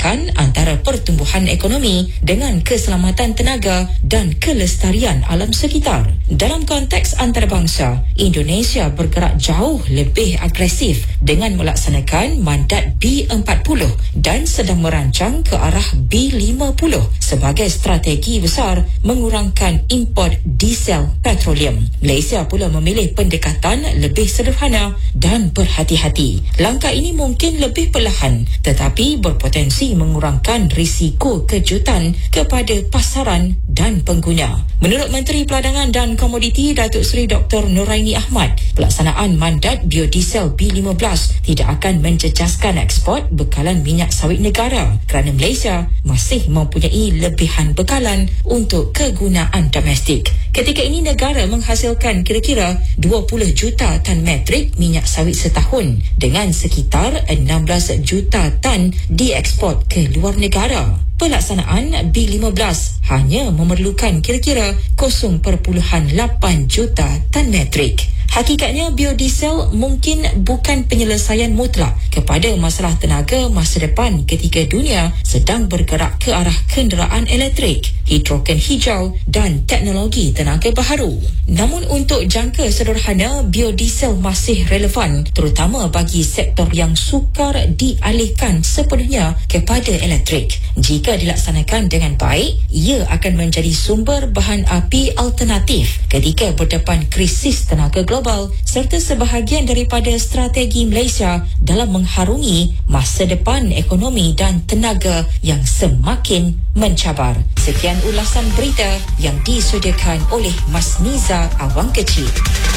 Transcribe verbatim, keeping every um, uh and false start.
menghubungkan antara pertumbuhan ekonomi dengan keselamatan tenaga dan kelestarian alam sekitar. Dalam konteks antarabangsa, Indonesia bergerak jauh lebih agresif dengan melaksanakan mandat B empat puluh dan sedang merancang ke arah B lima puluh sebagai strategi besar mengurangkan import diesel petroleum. Malaysia pula memilih pendekatan lebih sederhana dan berhati-hati. Langkah ini mungkin lebih perlahan tetapi berpotensi mengurangkan risiko kejutan kepada pasaran dan pengguna. Menurut Menteri Peladangan dan Komoditi Datuk Seri Doktor Nuraini Ahmad, pelaksanaan mandat biodiesel B lima belas tidak akan mencecaskan ekspor bekalan minyak sawit negara kerana Malaysia masih mempunyai lebihan bekalan untuk kegunaan domestik. Ketika ini negara menghasilkan kira-kira dua puluh juta tan metrik minyak sawit setahun dengan sekitar enam belas juta tan diekspor ke luar negara. Pelaksanaan B lima belas hanya memerlukan kira-kira kosong perpuluhan lapan juta tan metrik. Hakikatnya biodiesel mungkin bukan penyelesaian mutlak kepada masalah tenaga masa depan ketika dunia sedang bergerak ke arah kenderaan elektrik, hidrogen hijau dan teknologi tenaga baharu. Namun untuk jangka sederhana, biodiesel masih relevan terutama bagi sektor yang sukar dialihkan sepenuhnya kepada elektrik. Jika dilaksanakan dengan baik, ia akan menjadi sumber bahan api alternatif ketika berdepan krisis tenaga global serta sebahagian daripada strategi Malaysia dalam mengharungi masa depan ekonomi dan tenaga yang semakin mencabar. Sekian ulasan berita yang disediakan oleh Mas Niza Awang Kecil.